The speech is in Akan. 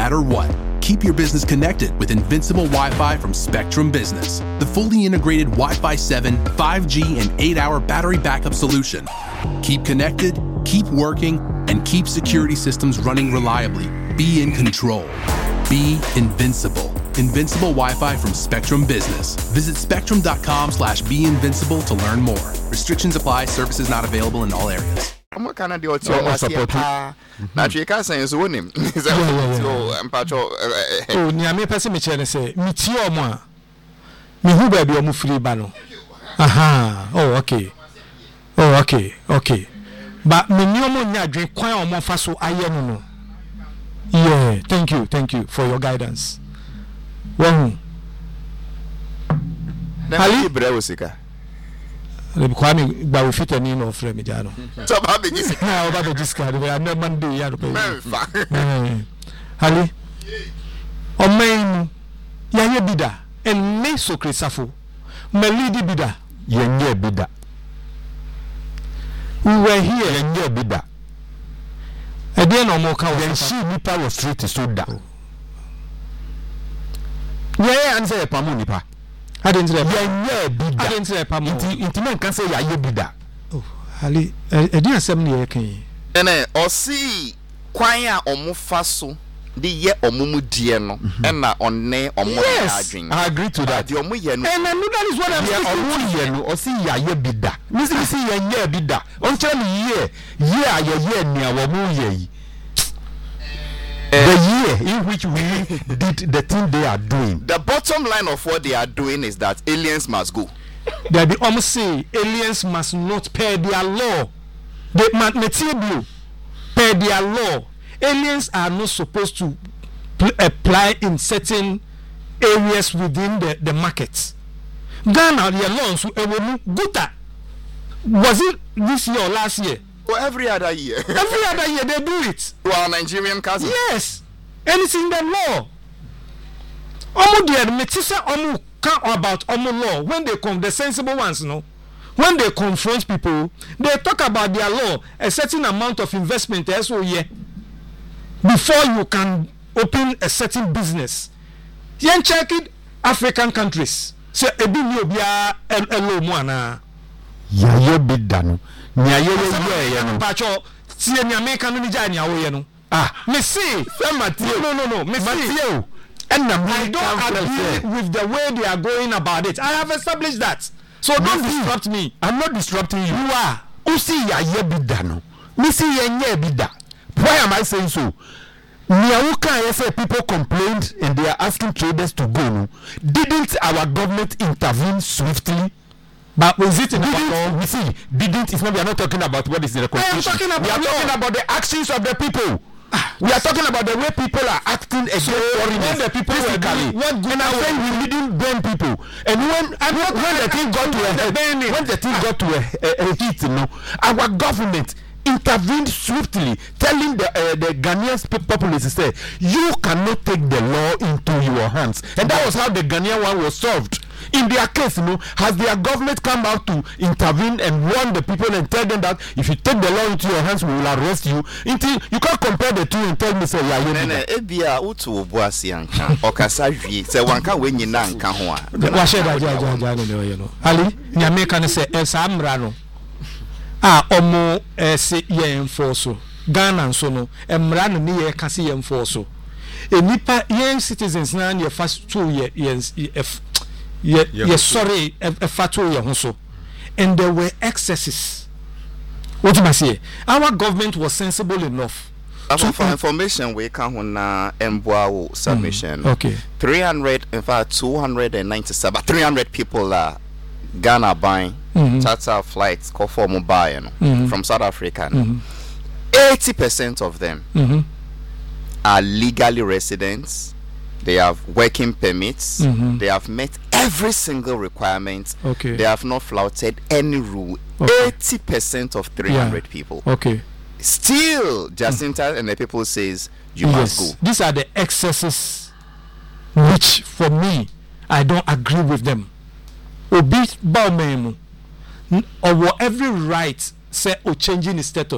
matter what. Keep your business connected with Invincible Wi-Fi from Spectrum Business, the fully integrated Wi-Fi 7, 5G, and 8-hour battery backup solution. Keep connected, keep working, and keep security systems running reliably. Be in control. Be invincible. Invincible Wi-Fi from Spectrum Business. Visit spectrum.com/beinvincible to learn more. Restrictions apply. Services not available in all areas. I'm kind of the audio. Now, you can't say it's winning. So, I'm patcho. Oh, Niame person me chene say, mitio mo. Me hu ba bi o mu free ba no. Aha. Oh, okay. Oh, okay. Okay. But me ni o mo nya adwen kwan o mo fa so aye no. Yeah, thank you for your guidance. Wow. Ali Brewsika. Le kwami gba wo fitani no frɛ me ja no. So ba be gisi. Na ba be gisi ka de ya na Monday ya no pe. Ali. O main ya ye bida en me so kresafo. Malidi bida. Ye nye bida. We were here. Ye nye bida. Again no more can then she nipa was straight to so down. Yeah, answer a pamu nipa. I didn't say yeah bida. I didn't say a pamu. Intimen can say ya ye bida. Oh, Ali, I didn't say me can. Ene o si kwan a omo fa so de ye omumu die no na onne omo ya adwen. I agree to that. The omo ye no. And that is what I'm saying. Omo ye no o si ya ye bida. Me si ye nye bida. On tell me ye aye ni awomu ye. The year in which we did the thing they are doing. The bottom line of what they are doing is that aliens must go. They be almost say aliens must not pay their law. They material pay their law. Aliens are not supposed to apply in certain areas within the markets. Ghana their laws guta. Was it this year or last year? Well, every other year. Every other year they do it. Well, Nigerian cousins. Yes. And it's in the law. Omu dear metisa omu count about omu law when they come the sensible ones, no. When they confront people, they talk about their law, a certain amount of investment so yeah, before you can open a certain business. Yen check it African countries. So ebi ni obia elo mu ana. Ya ye bidano. Nya ye no pacho tie nya me kan ni ja nya wo ye no me see no me see and I don't agree with the way they are going about it. I have established that, so don't disrupt me. I'm not disrupting you. You are usi ya ye bidano me see ye nya bida. Why am I saying so? Niawuka say people complained and they are asking traders to go. No? Didn't our government intervene swiftly? But was it in the we see didn't it's not we are not talking about what is in the constitution. We are talking about the actions of the people. We are talking about the way people are acting against foreigners. The people physically. And I'm saying we didn't burn people. And when the thing got to a head, when the thing got to a heat, you know, our government intervened swiftly, telling the Ghanaian populace, say, you cannot take the law into your hands. And that was how the Ghanaian one was solved. In their case, you know, has their government come out to intervene and warn the people and tell them that if you take the law into your hands, we will arrest you? Until you can't compare the two and tell me, say, yeah, you know. Ebia utu obuasi anka okasa hwie se wanka we nyina anka ho a wa sheda ja no Ali nyame kan se esa mra no omo se ye enforce Ghana nso no mra no ne ye ka se ye enforce enipa yen citizens na ye fast to ye sorry fato ye ho so, and there were excesses. What you say? Our government was sensible enough. For information, we can na emboa submission. Okay. 300 people are Ghana buying charter flights call for mobile from South Africa. 80% of them are legally residents. They have working permits. They have met every single requirement. Okay. They have not flouted any rule. Okay. 80% of 300 people. Okay. Still, Jacinta and the people says you must go. These are the excesses which, for me, I don't agree with them. Obi Baumemu or every right say changing his status.